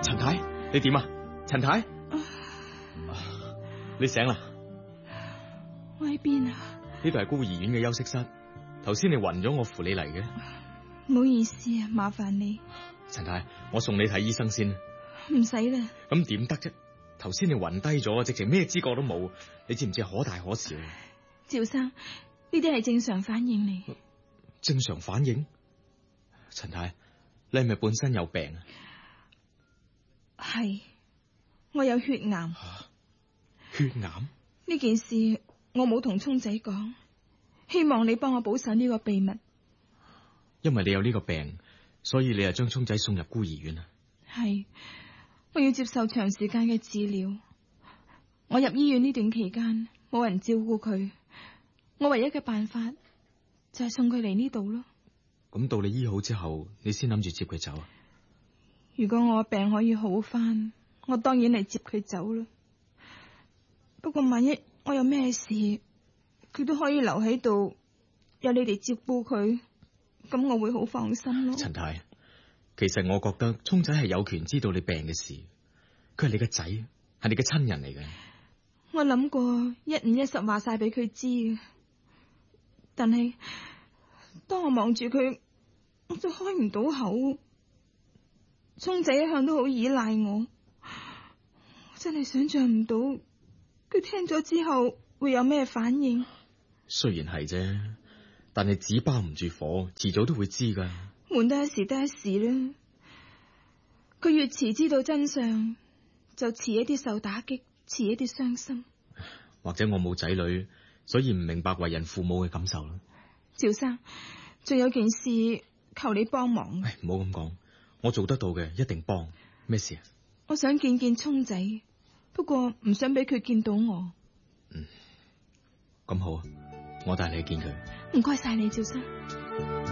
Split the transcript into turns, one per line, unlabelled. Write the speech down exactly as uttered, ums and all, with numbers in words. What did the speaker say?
陳太，你點啊？陳太，你醒啦？
我喺邊啊？
呢度係孤兒院嘅休息室。頭先你暈咗，我扶你嚟嘅。
唔好意思啊，麻煩你。
陳太，我送你睇醫生先。
唔使啦。
咁點得啫？頭先你暈低咗，直情咩知覺都冇，你知唔知可大可小？
趙生，呢啲係正常反應嚟。
正常反應？陳太，你係咪本身有病啊？
係，我有血癌。
啊、血癌？
呢件事我冇同聰仔講，希望你幫我保守呢個秘密。
因為你有呢個病，所以你就將聰仔送入孤兒院啊？
係，我要接受長時間嘅治療。我入醫院呢段期間冇人照顧佢，我唯一嘅辦法就係送佢嚟呢度咯。
咁到你醫好之後，你先諗住接佢走啊？
如果我病可以好翻，我當然嚟接佢走啦。不過萬一我有咩事，佢都可以留喺度，有你哋照顧佢，咁我會好放心咯。
陳太，其實我覺得聰仔係有權知道你病嘅事，佢係你嘅仔，係你嘅親人嚟嘅。
我諗過一五一十話晒俾佢知，但係當我望住佢，我就開唔到口。聰仔一向都好依賴我，我真係想象唔到佢聽咗之後會有咩反應。
雖然係啫，但係紙包唔住火，遲早都會知噶。
瞞得一時得一時啦。佢越遲知道真相，就遲一啲受打擊，遲一啲傷心。
或者我冇仔女，所以唔明白為人父母嘅感受啦。
趙生，仲有件事求你幫忙。
唉，唔好咁講，我做得到嘅，一定幫。咩事啊？
我想見見聰仔，不過唔想俾佢見到我。
嗯，咁好啊，我帶你去見佢。
唔該晒你，趙生。